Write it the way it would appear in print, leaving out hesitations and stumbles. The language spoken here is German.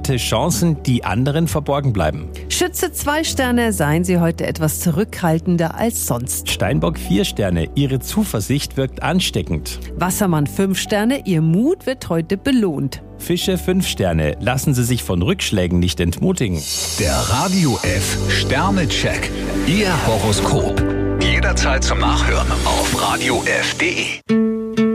hätte Chancen, die anderen verborgen bleiben. Schütze 2 Sterne, seien Sie heute etwas zurückhaltender als sonst. Steinbock 4 Sterne, Ihre Zuversicht wirkt ansteckend. Wassermann 5 Sterne, Ihr Mut wird heute belohnt. Fische 5 Sterne, lassen Sie sich von Rückschlägen nicht entmutigen. Der Radio F Sternecheck. Ihr Horoskop. Jederzeit zum Nachhören auf radiof.de.